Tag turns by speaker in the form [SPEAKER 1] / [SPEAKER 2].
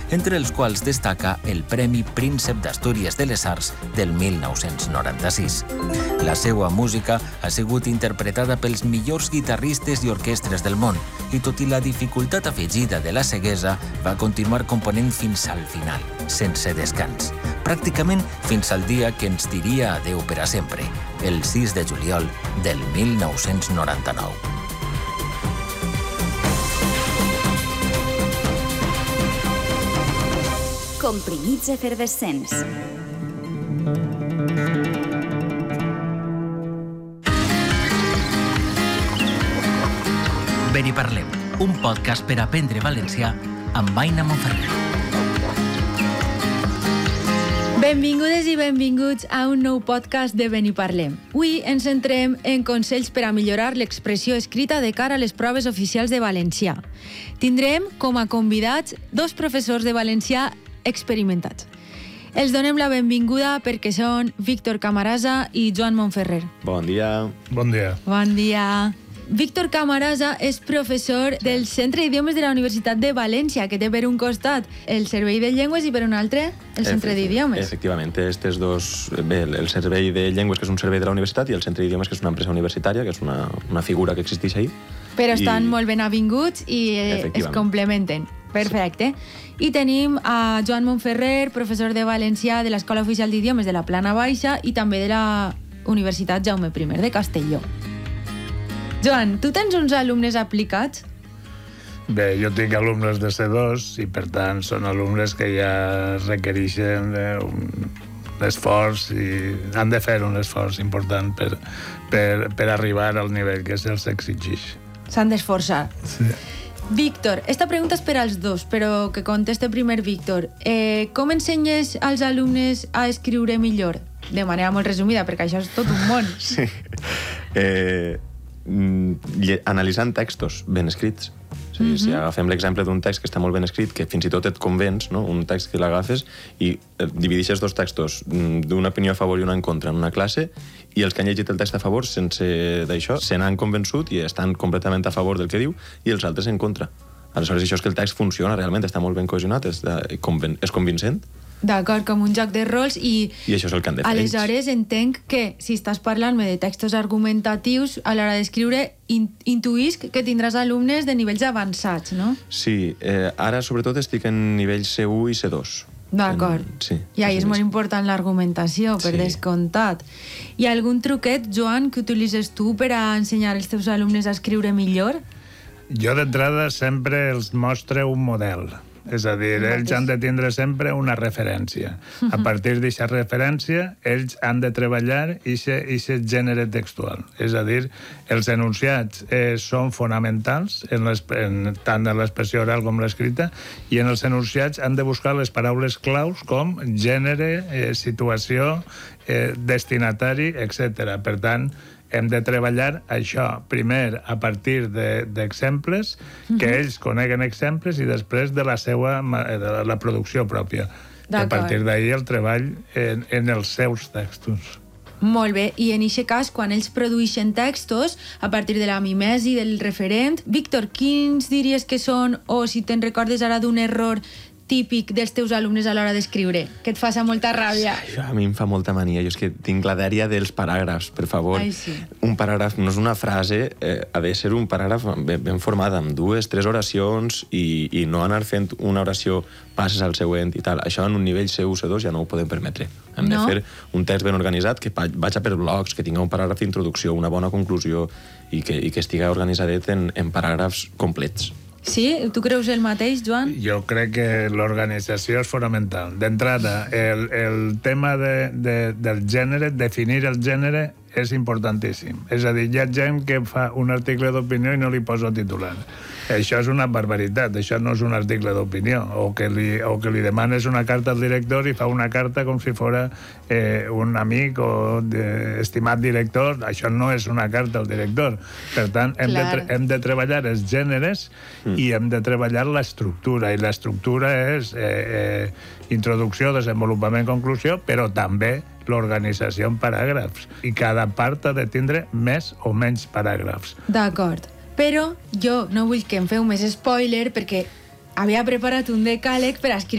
[SPEAKER 1] entre els quals destaca el Premi Príncep d'Astúries de les Arts del 1996. La seva música ha sigut interpretada pels millors guitarristes i orquestres del món i, tot i la dificultat afegida de la ceguesa, va continuar component fins al final, sense descans. Pràcticament fins al dia que ens diria adeu per a sempre, el 6 de juliol del 1999.
[SPEAKER 2] Comprimits efervescents.
[SPEAKER 1] Beniparlem, un podcast per aprendre valencià amb Aina Monferrer.
[SPEAKER 3] Benvingudes i benvinguts a un nou podcast de Beniparlem. Avui ens centrem en consells per a millorar l'expressió escrita de cara a les proves oficials de valencià. Tindrem com a convidats dos professors de valencià experimentats. Els donem la benvinguda perquè són Víctor Camarasa i Joan Monferrer.
[SPEAKER 4] Bon dia.
[SPEAKER 5] Bon dia.
[SPEAKER 3] Bon dia. Víctor Camarasa és professor del Centre d'Idiomes de la Universitat de València, que té per un costat el Servei de Llengües i per un altre el Centre d'Idiomes.
[SPEAKER 4] Efectivament, té estes dos... Bé, el Servei de Llengües, que és un servei de la universitat, i el Centre d'Idiomes, que és una empresa universitària, que és una figura que existeix ahí.
[SPEAKER 3] Però estan molt ben avinguts i es complementen. Perfecte. I tenim a Joan Monferrer, professor de valencià de l'Escola Oficial d'Idiomes de la Plana Baixa i també de la Universitat Jaume I de Castelló. Joan, tu tens uns alumnes aplicats?
[SPEAKER 5] Bé, jo tinc alumnes de C2 i, per tant, són alumnes que ja requereixen un esforç i han de fer un esforç important per arribar al nivell que se'ls exigeix.
[SPEAKER 3] S'han d'esforçar.
[SPEAKER 5] Sí.
[SPEAKER 3] Víctor, esta pregunta és per als dos, però que conteste primer Víctor. Com ensenyes als alumnes a escriure millor? De manera molt resumida, perquè això és tot un món.
[SPEAKER 4] Sí. Analitzant textos ben escrits. O sigui, si agafem l'exemple d'un text que està molt ben escrit, que fins i tot et convenç, no? Un text que l'agafes i divideixes dos textos d'una opinió a favor i una en contra en una classe, i els que han llegit el text a favor, sense d'això, se n'han convençut i estan completament a favor del que diu, i els altres en contra. Aleshores, això és que el text funciona realment, està molt ben cohesionat, és convincent.
[SPEAKER 3] D'acord, com un joc de rols i
[SPEAKER 4] això és el que han de fer.
[SPEAKER 3] Aleshores entenc que si estàs parlant-me de textos argumentatius, a l'hora d'escriure intuïsc que tindràs alumnes de nivells avançats, no?
[SPEAKER 4] Sí, ara sobretot estic en nivells C1 i C2.
[SPEAKER 3] D'acord.
[SPEAKER 4] Sí.
[SPEAKER 3] I ahí és molt important l'argumentació, per descomptat. Hi ha algun truquet, Joan, que utilitzes tu per a ensenyar als teus alumnes a escriure millor?
[SPEAKER 5] Jo d'entrada sempre els mostre un model. És a dir, ells han de tindre sempre una referència. A partir d'aquesta referència, ells han de treballar aquest gènere textual. És a dir, els enunciats són fonamentals, tant en l'expressió oral com l'escrita, i en els enunciats han de buscar les paraules claus com gènere, situació, destinatari, etc. Per tant, hem de treballar això, primer a partir d'exemples, que ells coneguen exemples, i després de la producció pròpia. A partir d'ahir el treball en els seus textos.
[SPEAKER 3] Molt bé, i en aquest cas, quan ells produeixen textos, a partir de la mimesi, del referent, Víctor, quins diries que són, o si te'n recordes ara d'un error típic dels teus alumnes a l'hora d'escriure, que et faça molta ràbia?
[SPEAKER 4] A mi em fa molta mania. Jo és que tinc la dèria dels paràgrafs, per favor.
[SPEAKER 3] Ai, sí.
[SPEAKER 4] Un paràgraf no és una frase, ha de ser un paràgraf ben format, amb 2, 3 oracions, i no anar fent una oració, passes al següent i tal. Això en un nivell C1, C2 ja no ho podem permetre. Hem de fer un text ben organitzat, que vaig per blocs, que tingui un paràgraf d'introducció, una bona conclusió, i que estigui organitzadet en paràgrafs complets.
[SPEAKER 3] Sí? Tu creus el mateix, Joan?
[SPEAKER 5] Jo crec que l'organització és fonamental. D'entrada, el tema del gènere, definir el gènere, és importantíssim. És a dir, hi ha gent que fa un article d'opinió i no li posa titular. Això és una barbaritat, això no és un article d'opinió. O que li demanes una carta al director i fa una carta com si fos un amic o estimat director. Això no és una carta al director. Per tant, hem de treballar els gèneres i hem de treballar l'estructura. I l'estructura és introducció, desenvolupament, conclusió, però també l'organització en paràgrafs. I cada part ha de tindre més o menys paràgrafs.
[SPEAKER 3] D'acord. Però jo no vull que em feu més spoiler perquè havia preparat un decàleg per escriure